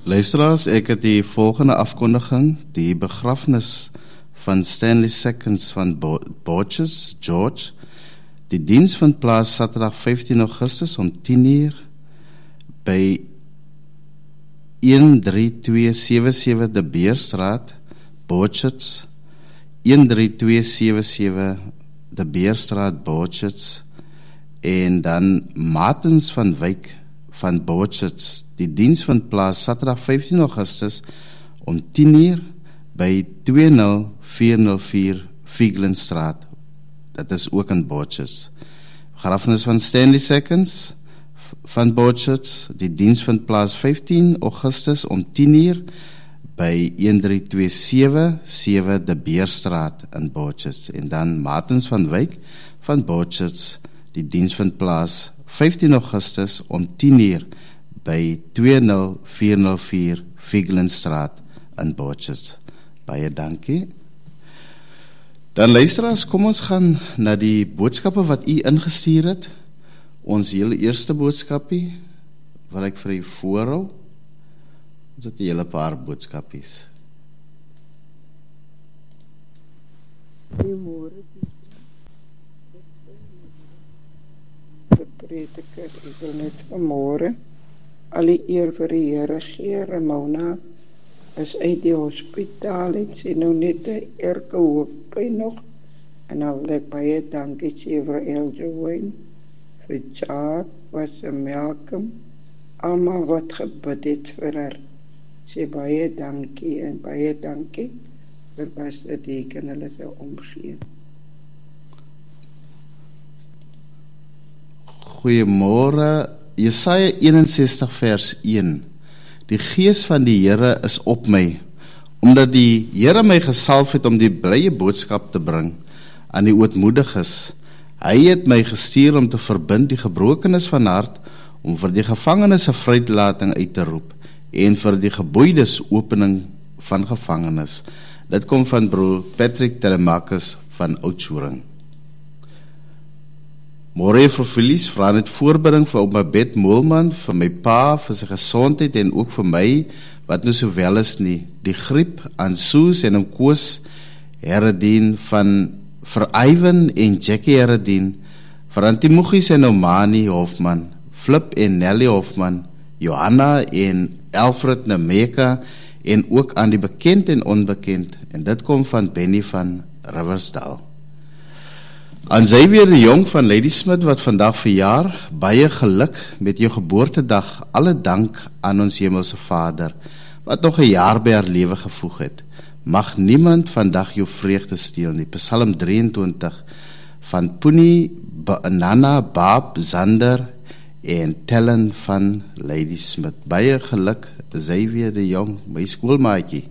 Luisteraars, ek het die volgende afkondiging, die begrafnis van Stanley Seconds van Borges, George. Die diens vind plaas Saterdag 15 Augustus om 10 uur by 13277 De Beerstraat, Borges, 13277 De Beerstraat, Borges, en dan Martens van Wyk van Borges. Die diens vind plaas Saterdag 15 Augustus om 10 uur by 20404 Vigelandstraat. Dit is ook in Borges. Begrafenis van Stanley Seconds van Borges. Die diens vind plaas 15 Augustus om 10 uur by 13277 De Beerstraat in Borges. En dan Martens van Wyk van Borges. Die diens vind plaas 15 Augustus om 10 uur by 20404 Vigelandstraat in Borges. Baie dankie. Dan luisteraars, kom ons gaan na die boodskappe wat u ingestuur het. Ons hele eerste boodskapie wil ek vir u voorhou. Ons het 'n hele paar boodskapies. Goeiemôre. Prediker, ek wil net vanmôre al die eer vir die Here gee. Ramona is uit die hospitaal, het sy nou net 'n erge hoofpyn nog, en dan wil ek baie dankie sê vir Elder Wayne, vir Jack, vir Malcolm, almal wat gebid het vir haar. Sê baie dankie en baie dankie vir Pastor Deacon, hulle se omgee. Goeiemôre. Jesaja 61 vers 1. Die gees van die Here is op my, omdat die Here my gesalf het om die blye boodskap te bring aan die ootmoediges. Hy het my gestuur om te verbind die gebrokenes van hart, om vir die gevangenes 'n vrylating uit te roep, en vir die geboeides opening van gevangenes. Dit kom van broer Patrick Telemakis van Oudtshoorn. Môre vir Felies, vra net voorbidding vir ouma Bet Moelman, vir my pa, vir sy gesondheid en ook vir my, wat nou so wel is nie. Die griep aan Soos en om Koos Heredien, vir Ivan en Jackie Heredien, vir Antimogies en Omani Hofman, Flip en Nelly Hofman, Johanna en Alfred Nemeka, en ook aan die bekend en onbekend, en dit kom van Benny van Riversdale. Aan Xavier de Jong van Ladysmith wat vandag verjaar, baie geluk met jou geboortedag, alle dank aan ons Hemelse Vader, wat nog 'n jaar by haar lewe gevoeg het. Mag niemand vandag jou vreugde steel nie. Psalm 23 van Poenie, Nana, Baab, Zander en Tellen van Ladysmith. Baie geluk, Xavier de Jong, my skoolmaatjie.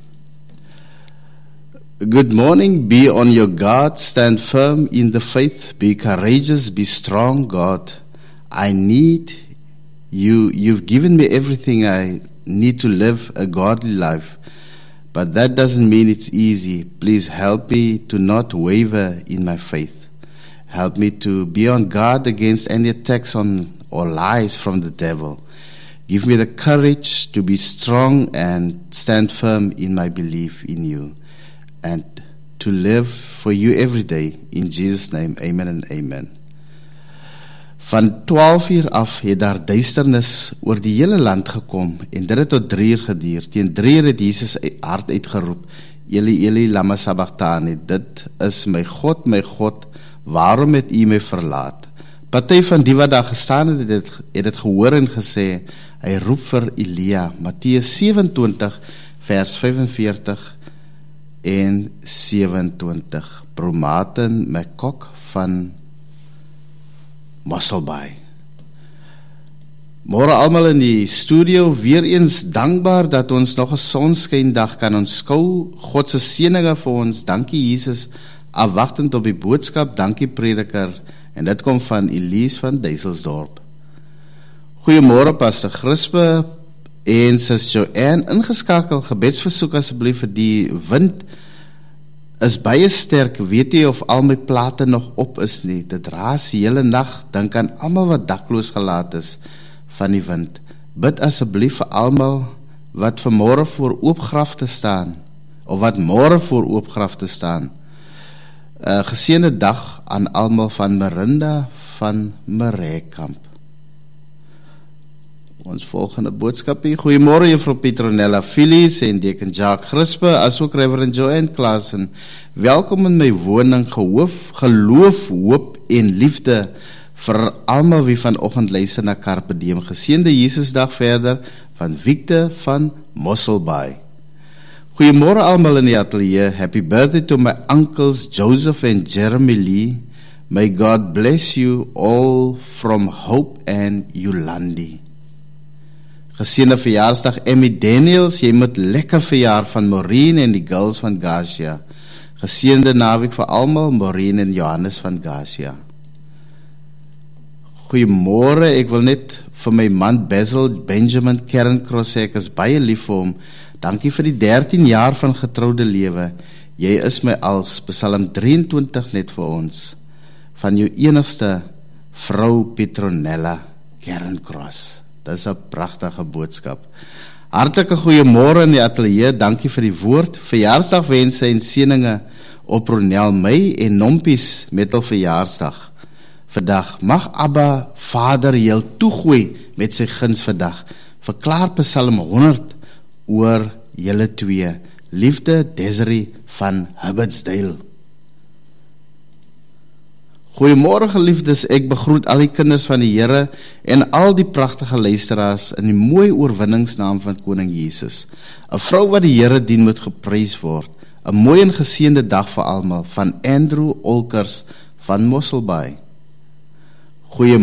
Good morning, be on your guard, stand firm in the faith, be courageous, be strong, God. I need you. You've given me everything I need to live a godly life, but that doesn't mean it's easy. Please help me to not waver in my faith. Help me to be on guard against any attacks on or lies from the devil. Give me the courage to be strong and stand firm in my belief in you, and to live for you every day. In Jesus' name, amen and amen. Van 12 uur af het daar duisternis oor die hele land gekom, en dit het tot 3 uur geduur. Teen 3 uur het Jesus hard uitgeroep, Eli, Eli, lama sabachthani, dit is my God, waarom het u my verlaat? Party van die wat daar gestaan het het gehoor en gesê, hy roep vir Elia. Matteus 27 vers 45 en 27. Broer Martin McCock van Musselbaai. Môre almal in die studio, weer eens dankbaar dat ons nog 'n sonskyndag kan onskou. God se seëninge vir ons. Dankie Jesus, afwagtend op die boodskap. Dankie prediker. En dit kom van Elise van Duiselsdorp. Goeiemôre Pastor Grispe en Sis Joanne, ingeskakel, gebedsversoek asseblief vir die wind is baie sterk, weet jy of al my plate nog op is nie, dit raas die hele nag, dink aan almal wat dakloos gelaat is van die wind. Bid asseblief vir almal wat vanmôre voor oopgraf te staan, of wat môre voor oopgraf te staan. Geseënde dag aan almal van Marinda van Marekamp. Ons volgende boodskap hier. Goeiemôre juffrou Petronella Phyllis en deken Jacques Grispe, asook Reverend Joanne Klaasen. Welkom in my woning, geloof, hoop en liefde vir almal wie vanoggend luister na Carpe Diem. Geseënde Jesusdag verder van Victor van Mosselbaai. Goeiemôre almal in die ateljee. Happy birthday to my uncles Joseph and Jeremy Lee. May God bless you all from Hope and Yolandi. Geseënde verjaarsdag Emmy Daniels, jy moet lekker verjaar van Maureen en die girls van Garcia. Geseënde naweek vir almal, Maureen en Johannes van Garcia. Goeiemôre, ek wil net vir my man Basil Benjamin Kerncross sê, ek is baie lief vir hom. Dankie vir die 13 jaar van getroude lewe. Jy is my als, Psalm 23 net vir ons. Van jou enigste vrou Petronella Kerncross. Dit is 'n pragtige boodskap. Hartlike goeiemôre in die ateljee, dankie vir die woord. Verjaarsdagwense en seëninge op Ronel May en Nompies met hul verjaarsdag. Vandag mag Abba Vader jou toegooi met sy guns vandag. Verklaar Psalm 100 oor julle twee. Liefde Desiree van Hubbardsdale. Goeiemôre geliefdes, ek begroet al die kinders van die Here en al die pragtige luisteraars in die mooi oorwinningsnaam van Koning Jesus. 'n Vrou wat die Here dien moet geprys word. 'n Mooi en geseënde dag vir almal van Andrew Olkers van Mosselbaai. Goeiemôre.